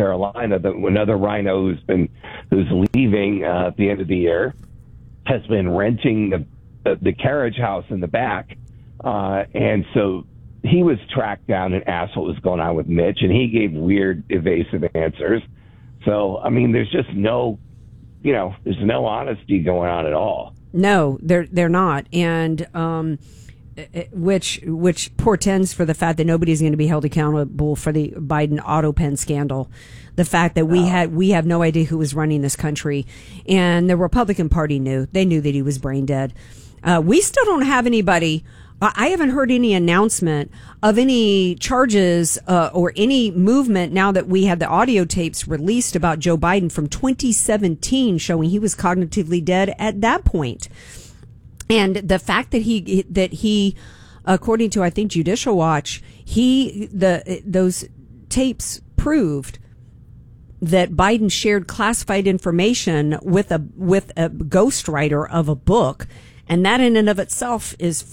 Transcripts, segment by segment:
Carolina. Another rhino who's leaving at the end of the year has been renting the carriage house in the back, and so he was tracked down and asked what was going on with Mitch, and he gave weird, evasive answers. So, I mean, there's just there's no honesty going on at all. No, they're not, and which portends for the fact that nobody's going to be held accountable for the Biden auto pen scandal. The fact that we have no idea who was running this country, and the Republican Party knew that he was brain dead. We still don't have anybody. I haven't heard any announcement of any charges or any movement now that we had the audio tapes released about Joe Biden from 2017 showing he was cognitively dead at that point. And the fact that he, according to I think Judicial Watch, those tapes proved that Biden shared classified information with a ghostwriter of a book. And that in and of itself is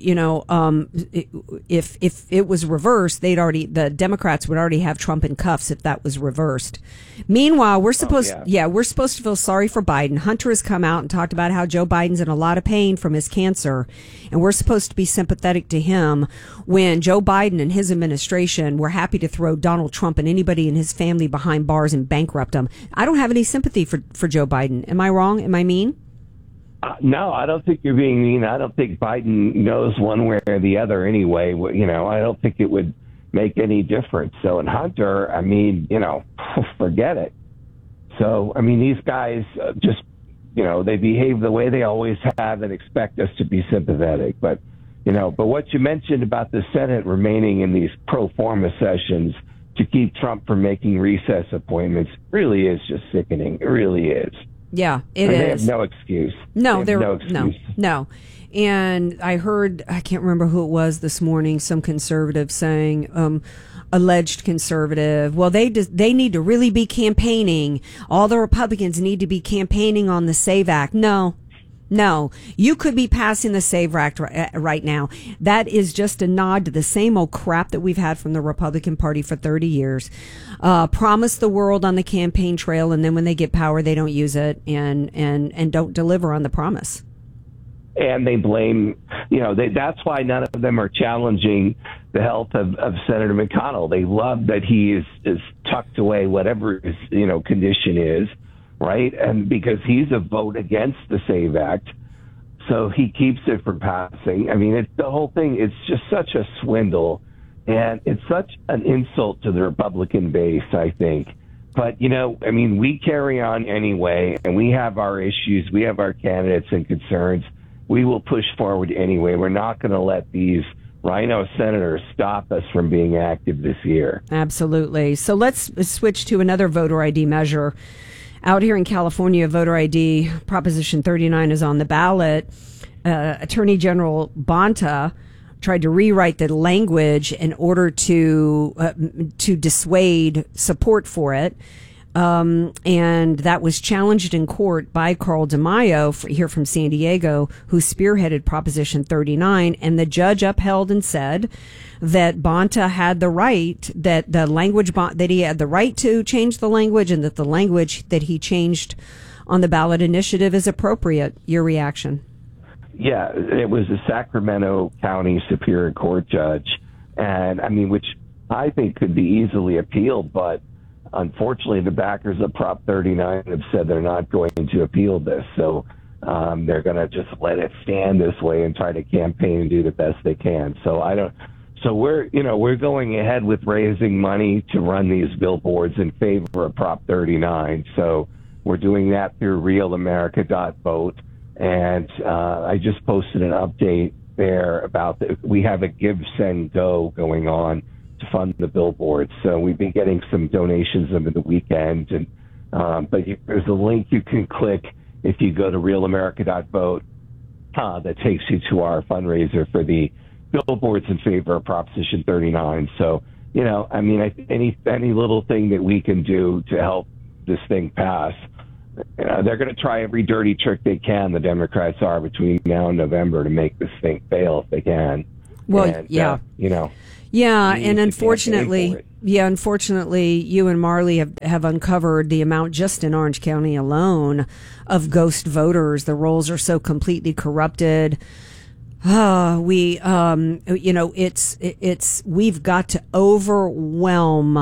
if it was reversed, the Democrats would already have Trump in cuffs if that was reversed. Meanwhile, we're supposed to feel sorry for Biden. Hunter has come out and talked about how Joe Biden's in a lot of pain from his cancer, and we're supposed to be sympathetic to him when Joe Biden and his administration were happy to throw Donald Trump and anybody in his family behind bars and bankrupt them. I don't have any sympathy for Joe Biden. Am I wrong? Am I mean? No, I don't think you're being mean. I don't think Biden knows one way or the other anyway. I don't think it would make any difference. So in Hunter, I mean, forget it. So, I mean, these guys just, they behave the way they always have and expect us to be sympathetic. But what you mentioned about the Senate remaining in these pro forma sessions to keep Trump from making recess appointments really is just sickening. It really is. Yeah, it is. They have no excuse. No. And I heard, I can't remember who it was this morning, some conservative saying, alleged conservative, well, they need to really be campaigning. All the Republicans need to be campaigning on the SAVE Act. No, you could be passing the SAVE Act right now. That is just a nod to the same old crap that we've had from the Republican Party for 30 years. Promise the world on the campaign trail, and then when they get power, they don't use it and don't deliver on the promise. And they blame, that's why none of them are challenging the health of Senator McConnell. They love that he is tucked away, whatever his, condition is. Right. And because he's a vote against the SAVE Act. So he keeps it from passing. I mean, the whole thing, it's just such a swindle. And it's such an insult to the Republican base, I think. But, we carry on anyway, and we have our issues. We have our candidates and concerns. We will push forward anyway. We're not going to let these rhino senators stop us from being active this year. Absolutely. So let's switch to another voter ID measure. Out here in California, voter ID Proposition 39 is on the ballot. Attorney General Bonta tried to rewrite the language in order to dissuade support for it. And that was challenged in court by Carl DeMaio here from San Diego, who spearheaded Proposition 39. And the judge upheld and said that Bonta had the right, that he had the right to change the language, and that the language that he changed on the ballot initiative is appropriate. Your reaction? Yeah, it was a Sacramento County Superior Court judge, and which I think could be easily appealed, but unfortunately, the backers of Prop 39 have said they're not going to appeal this. So they're going to just let it stand this way and try to campaign and do the best they can. So we're going ahead with raising money to run these billboards in favor of Prop 39. So we're doing that through realamerica.vote. And I just posted an update there about we have a Give, Send, Go going on to fund the billboards. So we've been getting some donations over the weekend, and but there's a link you can click if you go to realamerica.vote that takes you to our fundraiser for the billboards in favor of Proposition 39. So any little thing that we can do to help this thing pass. They're going to try every dirty trick they can, the Democrats are, between now and November to make this thing fail if they can. Well, and, and unfortunately, Yeah, unfortunately, you and Marley have uncovered the amount just in Orange County alone of ghost voters. The rolls are so completely corrupted. We've got to overwhelm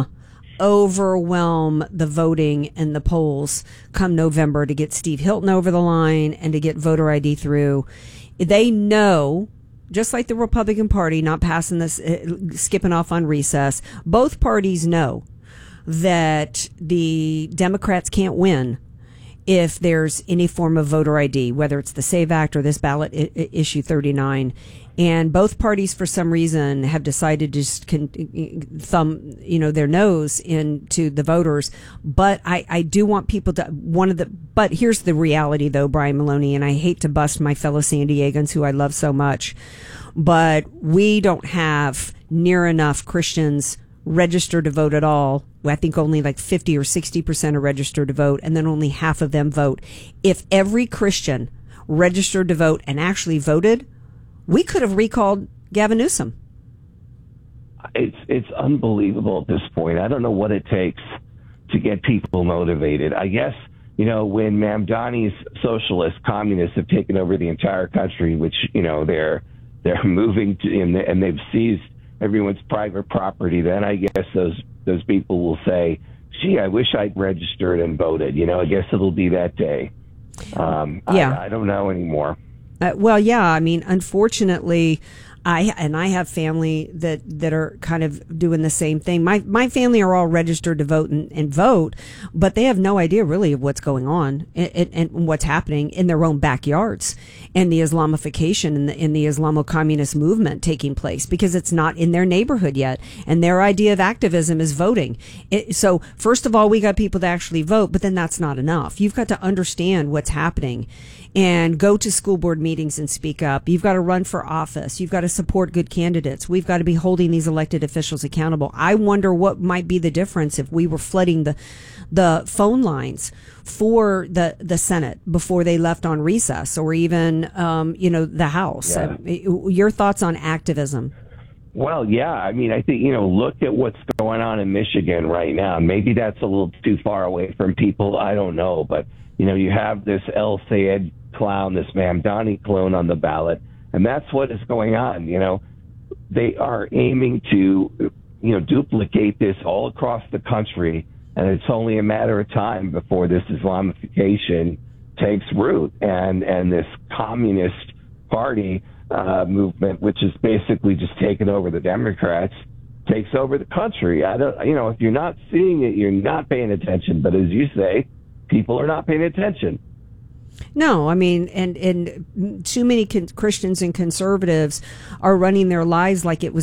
the voting and the polls come November to get Steve Hilton over the line and to get voter ID through. They know, just like the Republican Party not passing this, skipping off on recess, both parties know that the Democrats can't win if there's any form of voter ID, whether it's the SAVE Act or this ballot issue 39. And both parties, for some reason, have decided to just thumb, their nose into the voters. But I do want people to, but here's the reality though, Brian Maloney, and I hate to bust my fellow San Diegans who I love so much, but we don't have near enough Christians registered to vote at all. I think only like 50 or 60% are registered to vote, and then only half of them vote. If every Christian registered to vote and actually voted, we could have recalled Gavin Newsom. It's unbelievable at this point. I don't know what it takes to get people motivated. I guess, when Mamdani's socialists, communists have taken over the entire country, which, they're moving to, and they've seized everyone's private property, then I guess those people will say, gee, I wish I'd registered and voted. I guess it'll be that day. I don't know anymore. Unfortunately, I have family that are kind of doing the same thing. My family are all registered to vote and vote, but they have no idea really of what's going on and what's happening in their own backyards and the Islamification and the Islamo-communist movement taking place because it's not in their neighborhood yet. And their idea of activism is voting. So first of all, we got people to actually vote, but then that's not enough. You've got to understand what's happening and go to school board meetings and speak up. You've got to run for office. You've got to support good candidates. We've got to be holding these elected officials accountable. I wonder what might be the difference if we were flooding the phone lines for the Senate before they left on recess, or even the House. Yeah. Your thoughts on activism? Well, yeah. I think, look at what's going on in Michigan right now. Maybe that's a little too far away from people. I don't know. But, you have this El Sayed clown, this Mamdani clone on the ballot. And that's what is going on. They are aiming to, duplicate this all across the country. And it's only a matter of time before this Islamification takes root. And this communist party movement, which is basically just taking over the Democrats, takes over the country. If you're not seeing it, you're not paying attention. But as you say, people are not paying attention. No, and too many Christians and conservatives are running their lives like it's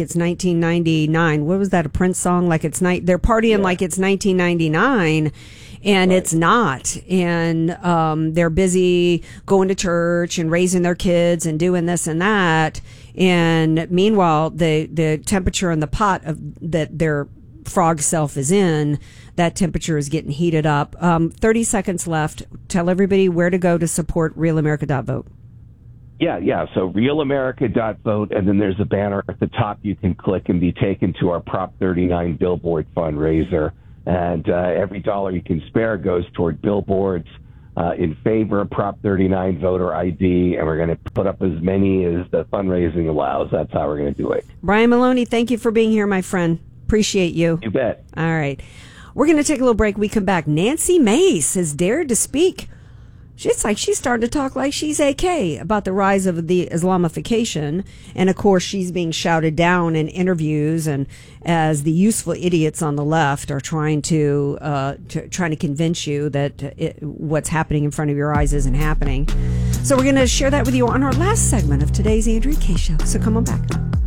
1999. What was that, a Prince song? They're partying like it's 1999, and right. It's not. And they're busy going to church and raising their kids and doing this and that. And meanwhile, the temperature in the pot that their frog self is in, that temperature is getting heated up. 30 seconds left. Tell everybody where to go to support realamerica.vote. Yeah. So realamerica.vote, and then there's a banner at the top you can click and be taken to our Prop 39 billboard fundraiser. And every dollar you can spare goes toward billboards in favor of Prop 39 voter ID, and we're going to put up as many as the fundraising allows. That's how we're going to do it. Brian Maloney, thank you for being here, my friend. Appreciate you. You bet. All right. We're going to take a little break. We come back. Nancy Mace has dared to speak. It's like she's starting to talk like she's AK about the rise of the Islamification. And, of course, she's being shouted down in interviews, and as the useful idiots on the left are trying to convince you that what's happening in front of your eyes isn't happening. So we're going to share that with you on our last segment of today's Andrea Kaye Show. So come on back.